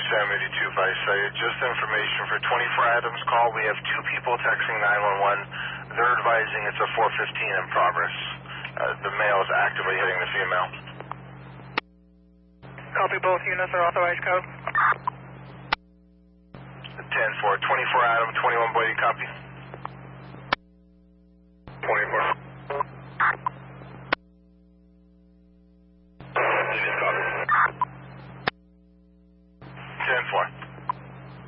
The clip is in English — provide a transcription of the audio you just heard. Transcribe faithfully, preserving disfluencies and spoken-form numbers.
Sam eighty-two Vice. Uh, just information for twenty-four Adams call. We have two people texting nine one one. They're advising it's a four fifteen in progress. Uh, the male is actively hitting the female. Copy, both units are authorized code. ten four, twenty-four Adam, twenty-one Boydie, copy. twenty-four.